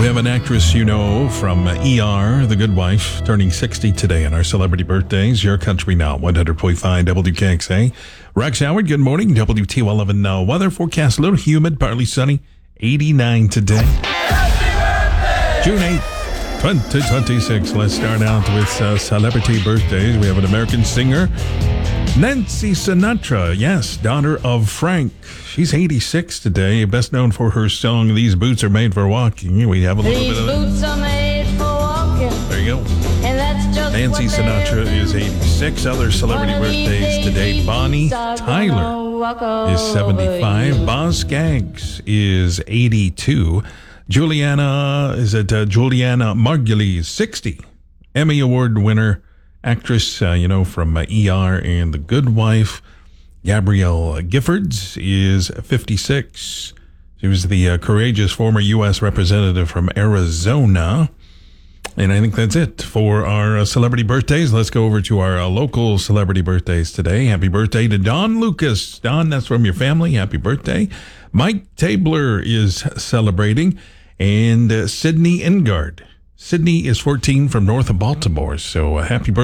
We have an actress you know from ER, The Good Wife, turning 60 today on our celebrity birthdays. Your Country Now, 100.5 WKXA. Rex Howard, good morning. WT11 weather forecast, a little humid, partly sunny, 89 today. June 8th, 2026. Let's start out with celebrity birthdays. We have an American singer, Nancy Sinatra, yes, daughter of Frank. She's 86 today, best known for her song, These Boots Are Made for Walking. We have a little bit of that. These boots are made for walking. There you go. And that's just Nancy Sinatra is 86. Other celebrity birthdays today. Bonnie Tyler is 75. Boz Scaggs is 82. Juliana Margulies, 60. Emmy Award winner, actress, from ER and The Good Wife. Gabrielle Giffords is 56. She was the courageous former U.S. representative from Arizona. And I think that's it for our celebrity birthdays. Let's go over to our local celebrity birthdays today. Happy birthday to Don Lucas. Don, that's from your family. Happy birthday. Mike Tabler is celebrating. And Sydney Ingard. Sydney is 14 from north of Baltimore. So happy birthday.